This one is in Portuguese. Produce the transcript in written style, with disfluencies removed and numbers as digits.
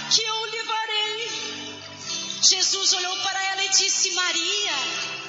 que eu o levarei. Jesus olhou para ela e disse: Maria.